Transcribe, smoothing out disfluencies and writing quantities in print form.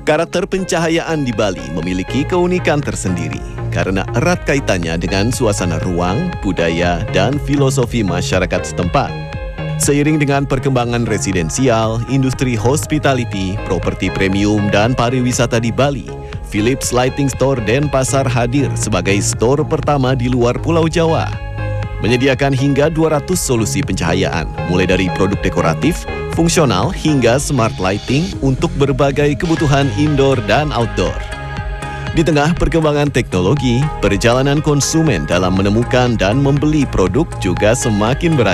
Karakter pencahayaan di Bali memiliki keunikan tersendiri karena erat kaitannya dengan suasana ruang, budaya, dan filosofi masyarakat setempat. Seiring dengan perkembangan residensial, industri hospitality, properti premium, dan pariwisata di Bali, Philips Lighting Store Denpasar hadir sebagai store pertama di luar Pulau Jawa. Menyediakan hingga 200 solusi pencahayaan, mulai dari produk dekoratif, fungsional hingga smart lighting untuk berbagai kebutuhan indoor dan outdoor. Di tengah perkembangan teknologi, perjalanan konsumen dalam menemukan dan membeli produk juga semakin beragam.